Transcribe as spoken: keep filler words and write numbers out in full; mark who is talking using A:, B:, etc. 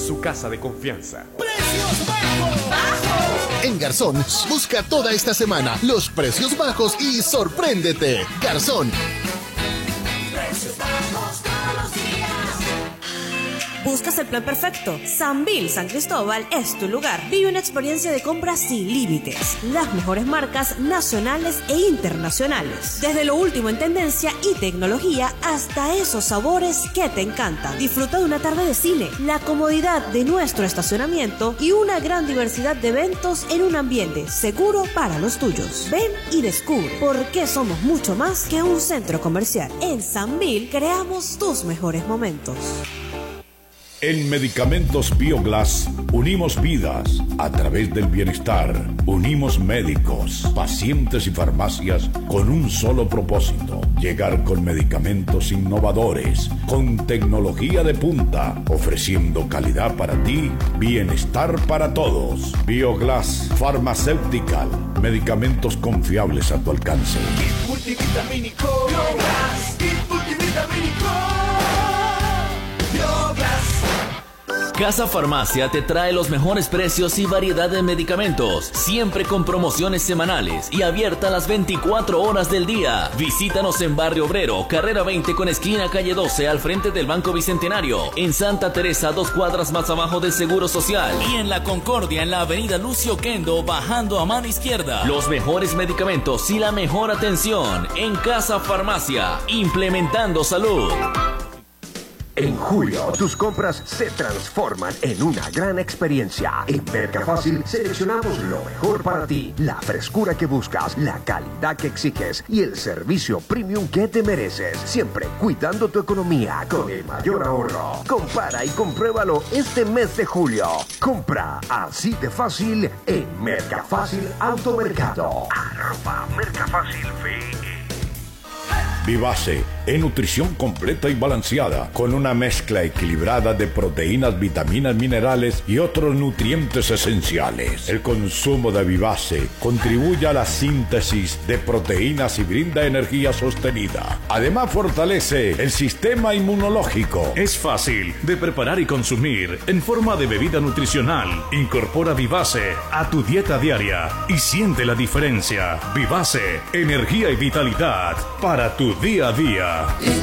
A: su casa de confianza.
B: ¡Precios bajos! ¡Bajos! En Garzón, busca toda esta semana los precios bajos y sorpréndete. Garzón.
C: Precios bajos todos los días.
D: ¿Buscas el plan perfecto? Sambil San Cristóbal es tu lugar. Vive una experiencia de compra sin límites. Las mejores marcas nacionales e internacionales. Desde lo último en tendencia y tecnología hasta esos sabores que te encantan. Disfruta de una tarde de cine, la comodidad de nuestro estacionamiento y una gran diversidad de eventos en un ambiente seguro para los tuyos. Ven y descubre por qué somos mucho más que un centro comercial. En Sambil creamos tus mejores momentos.
E: En Medicamentos Bioglass unimos vidas a través del bienestar. Unimos médicos, pacientes y farmacias con un solo propósito: llegar con medicamentos innovadores, con tecnología de punta, ofreciendo calidad para ti, bienestar para todos. Bioglass Pharmaceutical, medicamentos confiables a tu alcance.
C: Kit multivitamínico Bioglass. Kit multivitamínico Bioglass.
F: Casa Farmacia te trae los mejores precios y variedad de medicamentos, siempre con promociones semanales y abierta las veinticuatro horas del día. Visítanos en Barrio Obrero, carrera veinte con esquina calle doce, al frente del Banco Bicentenario. En Santa Teresa, dos cuadras más abajo del Seguro Social. Y en La Concordia, en la avenida Lucio Kendo, bajando a mano izquierda. Los mejores medicamentos y la mejor atención en Casa Farmacia, implementando salud.
G: En julio, tus compras se transforman en una gran experiencia. En Mercafácil seleccionamos lo mejor para ti, la frescura que buscas, la calidad que exiges y el servicio premium que te mereces. Siempre cuidando tu economía con el mayor ahorro. Compara y compruébalo este mes de julio. Compra así de fácil en Mercafácil Automercado. Arroba Mercafácil V.
E: Vivase es nutrición completa y balanceada, con una mezcla equilibrada de proteínas, vitaminas, minerales y otros nutrientes esenciales. El consumo de Vivase contribuye a la síntesis de proteínas y brinda energía sostenida. Además, fortalece el sistema inmunológico.
H: Es fácil de preparar y consumir en forma de bebida nutricional. Incorpora Vivase a tu dieta diaria y siente la diferencia. Vivase, energía y vitalidad para tu día a día.